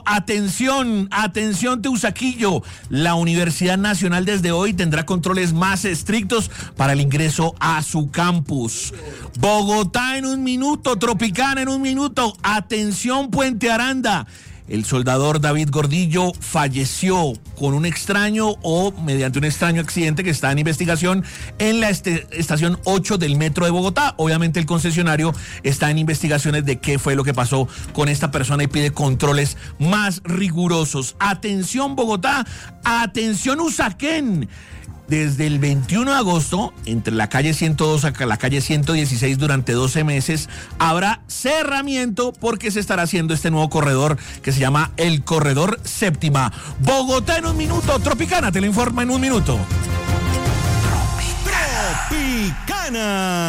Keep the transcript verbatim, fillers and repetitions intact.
Atención, atención Teusaquillo. La Universidad Nacional desde hoy tendrá controles más estrictos para el ingreso a su campus. Bogotá en un minuto, Tropicana en un minuto. Atención Puente Aranda. El soldador David Gordillo falleció con un extraño o mediante un extraño accidente que está en investigación en la este, estación ocho del metro de Bogotá. Obviamente el concesionario está en investigaciones de qué fue lo que pasó con esta persona y pide controles más rigurosos. Atención Bogotá, atención Usaquén. Desde el veintiuno de agosto, entre la calle ciento dos a la calle ciento dieciséis durante doce meses, habrá cerramiento porque se estará haciendo este nuevo corredor que se llama el Corredor Séptima. Bogotá en un minuto, Tropicana te lo informa en un minuto. Tropicana.